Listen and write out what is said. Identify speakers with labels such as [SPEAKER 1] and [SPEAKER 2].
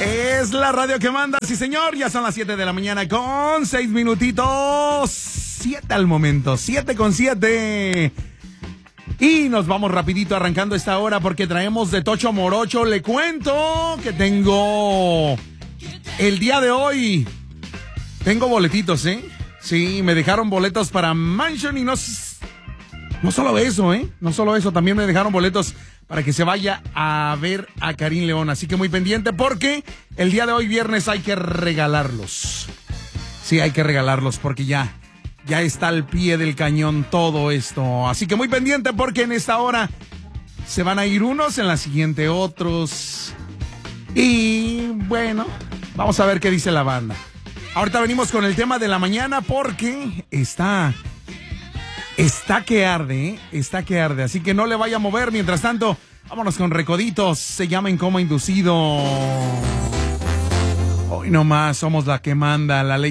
[SPEAKER 1] Es la radio que manda, sí señor, ya son las 7 de la mañana con 6 minutitos, 7 al momento, 7 con 7. Y nos vamos rapidito arrancando esta hora porque traemos de Tocho Morocho. Le cuento que tengo el día de hoy, tengo boletitos, Sí, me dejaron boletos para Mansion y no solo eso, no solo eso, también me dejaron boletos para que se vaya a ver a Karim León. Así que muy pendiente porque el día de hoy, viernes, hay que regalarlos. Sí, hay que regalarlos porque ya está al pie del cañón todo esto. Así que muy pendiente porque en esta hora se van a ir unos, en la siguiente otros. Y bueno, vamos a ver qué dice la banda. Ahorita venimos con el tema de la mañana porque está que arde, está que arde. Así que no le vaya a mover. Mientras tanto, vámonos con Recoditos. Se llama En Coma Inducido. Hoy nomás somos la que manda, la ley